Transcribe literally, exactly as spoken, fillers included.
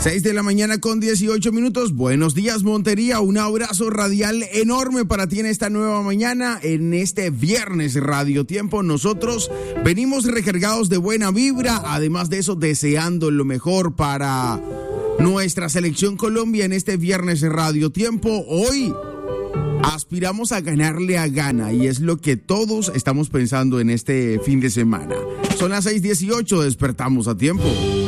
seis de la mañana con dieciocho minutos. Buenos días, Montería. Un abrazo radial enorme para ti en esta nueva mañana, en este viernes Radio Tiempo. Nosotros venimos recargados de buena vibra, además de eso, deseando lo mejor para nuestra selección Colombia en este viernes Radio Tiempo. Hoy aspiramos a ganarle a Ghana y es lo que todos estamos pensando en este fin de semana. Son las seis dieciocho, despertamos a tiempo.